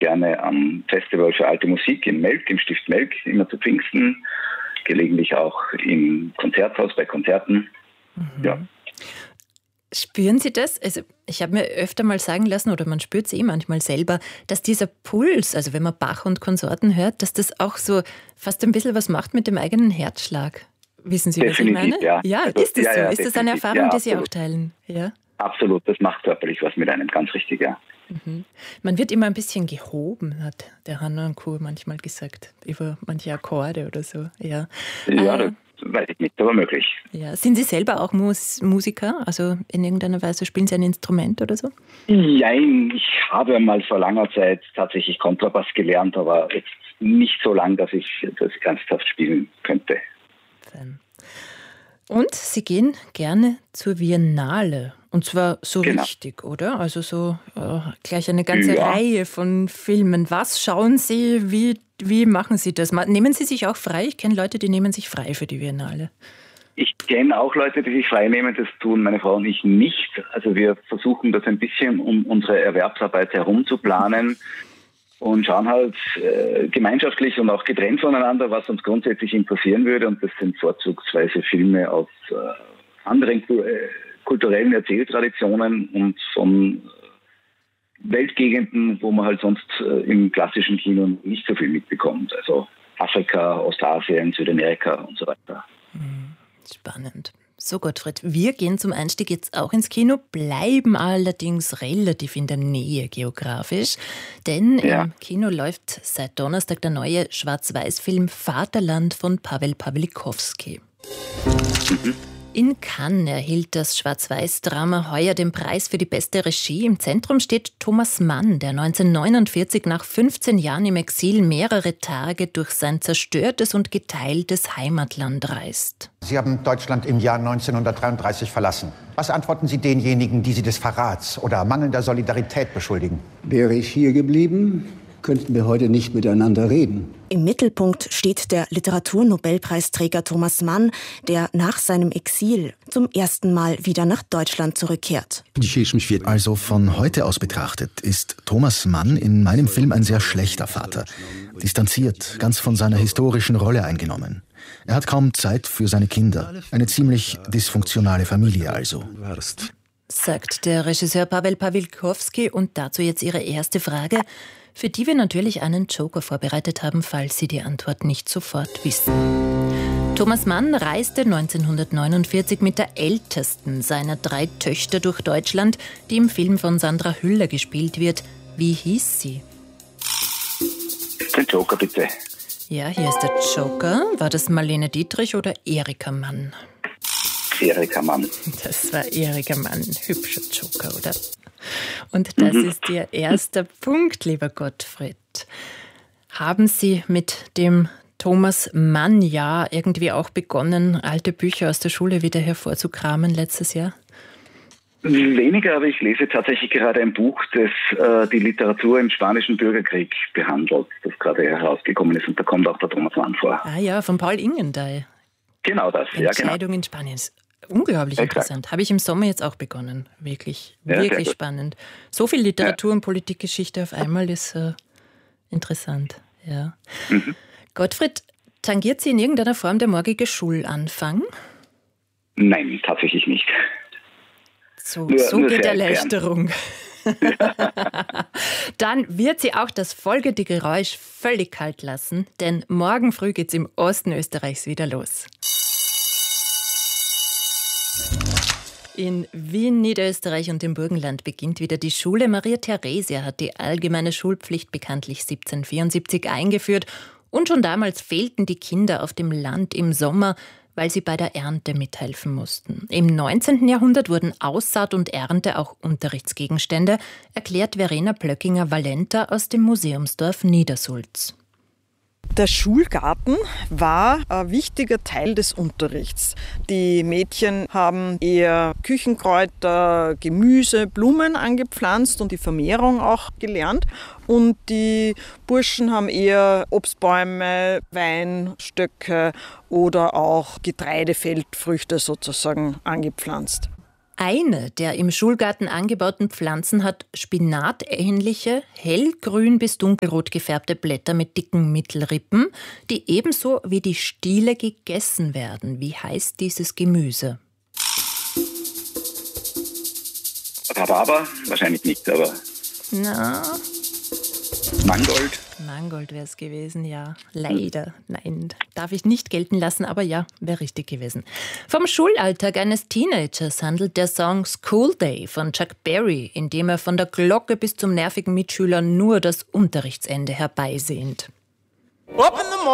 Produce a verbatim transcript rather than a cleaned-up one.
gerne am Festival für alte Musik in Melk, im Stift Melk, immer zu Pfingsten, gelegentlich auch im Konzerthaus bei Konzerten. Mhm. Ja. Spüren Sie das? Also ich habe mir öfter mal sagen lassen, oder man spürt es eh manchmal selber, dass dieser Puls, also wenn man Bach und Konsorten hört, dass das auch so fast ein bisschen was macht mit dem eigenen Herzschlag. Wissen Sie, Definitiv, was ich meine? Ja, ja also, ist das ja, so? ja, ist das eine definitiv. Erfahrung, Ja, die Sie absolut. auch teilen? Ja. Absolut, das macht körperlich was mit einem, ganz richtig, ja. Mhm. Man wird immer ein bisschen gehoben, hat der Hanno und Co. manchmal gesagt, über manche Akkorde oder so. Ja, Ja, äh, das weiß ich nicht, aber möglich. ja. Sind Sie selber auch Mus- Musiker? Also in irgendeiner Weise spielen Sie ein Instrument oder so? Nein, ich habe mal vor langer Zeit tatsächlich Kontrabass gelernt, aber jetzt nicht so lang, dass ich das ernsthaft spielen könnte. Fein. Und Sie gehen gerne zur Biennale. Und zwar so Genau. richtig, oder? Also so äh, gleich eine ganze Ja. Reihe von Filmen. Was schauen Sie? Wie, wie machen Sie das? Ma- Nehmen Sie sich auch frei? Ich kenne Leute, die nehmen sich frei für die Biennale. Ich kenne auch Leute, die sich freinehmen, das tun meine Frau und ich nicht. Also wir versuchen das ein bisschen um unsere Erwerbsarbeit herum zu planen und schauen halt äh, gemeinschaftlich und auch getrennt voneinander, was uns grundsätzlich interessieren würde. Und das sind vorzugsweise Filme aus äh, anderen äh, kulturellen Erzähltraditionen und von Weltgegenden, wo man halt sonst äh, im klassischen Kino nicht so viel mitbekommt. Also Afrika, Ostasien, Südamerika und so weiter. Spannend. So, Gottfried, wir gehen zum Einstieg jetzt auch ins Kino, bleiben allerdings relativ in der Nähe geografisch, denn Ja. im Kino läuft seit Donnerstag der neue Schwarz-Weiß-Film Vaterland von Paweł Pawlikowski. Mhm. In Cannes erhielt das Schwarz-Weiß-Drama heuer den Preis für die beste Regie. Im Zentrum steht Thomas Mann, der neunzehnhundertneunundvierzig nach fünfzehn Jahren im Exil mehrere Tage durch sein zerstörtes und geteiltes Heimatland reist. Sie haben Deutschland im Jahr neunzehnhundertdreiunddreißig verlassen. Was antworten Sie denjenigen, die Sie des Verrats oder mangelnder Solidarität beschuldigen? Wäre ich hier geblieben, könnten wir heute nicht miteinander reden. Im Mittelpunkt steht der Literaturnobelpreisträger Thomas Mann, der nach seinem Exil zum ersten Mal wieder nach Deutschland zurückkehrt. Also von heute aus betrachtet ist Thomas Mann in meinem Film ein sehr schlechter Vater. Distanziert, ganz von seiner historischen Rolle eingenommen. Er hat kaum Zeit für seine Kinder. Eine ziemlich dysfunktionale Familie also. Sagt der Regisseur Paweł Pawlikowski und dazu jetzt Ihre erste Frage, für die wir natürlich einen Joker vorbereitet haben, falls Sie die Antwort nicht sofort wissen. Thomas Mann reiste neunzehnhundertneunundvierzig mit der ältesten seiner drei Töchter durch Deutschland, die im Film von Sandra Hüller gespielt wird. Wie hieß sie? Den Joker bitte. Ja, hier ist der Joker. War das Marlene Dietrich oder Erika Mann? Erika Mann. Das war Erika Mann. Hübscher Joker, oder? Und das mhm. ist Ihr erster Punkt, lieber Gottfried. Haben Sie mit dem Thomas Mann ja irgendwie auch begonnen, alte Bücher aus der Schule wieder hervorzukramen letztes Jahr? Weniger, aber ich lese tatsächlich gerade ein Buch, das äh, die Literatur im Spanischen Bürgerkrieg behandelt, das gerade herausgekommen ist. Und da kommt auch der Thomas Mann vor. Ah ja, von Paul Ingendey. Genau das, ja genau. Entscheidung in Spanien. Unglaublich Exakt. Interessant. Habe ich im Sommer jetzt auch begonnen. Wirklich, Ja, wirklich spannend. So viel Literatur ja. und Politikgeschichte auf einmal ist äh, interessant. Ja. Mhm. Gottfried, tangiert Sie in irgendeiner Form der morgige Schulanfang? Nein, tatsächlich nicht. So, nur, so nur geht Erleichterung. Dann wird sie auch das folgende Geräusch völlig kalt lassen, denn morgen früh geht es im Osten Österreichs wieder los. In Wien, Niederösterreich und im Burgenland beginnt wieder die Schule. Maria Theresia hat die allgemeine Schulpflicht bekanntlich siebzehnhundertvierundsiebzig eingeführt. Und schon damals fehlten die Kinder auf dem Land im Sommer, weil sie bei der Ernte mithelfen mussten. Im neunzehnten Jahrhundert wurden Aussaat und Ernte auch Unterrichtsgegenstände, erklärt Verena Plöckinger-Valenta aus dem Museumsdorf Niedersulz. Der Schulgarten war ein wichtiger Teil des Unterrichts. Die Mädchen haben eher Küchenkräuter, Gemüse, Blumen angepflanzt und die Vermehrung auch gelernt. Und die Burschen haben eher Obstbäume, Weinstöcke oder auch Getreidefeldfrüchte sozusagen angepflanzt. Eine der im Schulgarten angebauten Pflanzen hat spinatähnliche, hellgrün bis dunkelrot gefärbte Blätter mit dicken Mittelrippen, die ebenso wie die Stiele gegessen werden. Wie heißt dieses Gemüse? Rhabarber? Wahrscheinlich nicht, aber Na, Mangold? Mangold wäre es gewesen, ja. Leider, nein, darf ich nicht gelten lassen, aber ja, wäre richtig gewesen. Vom Schulalltag eines Teenagers handelt der Song School Day von Chuck Berry, in dem er von der Glocke bis zum nervigen Mitschüler nur das Unterrichtsende herbeisehnt.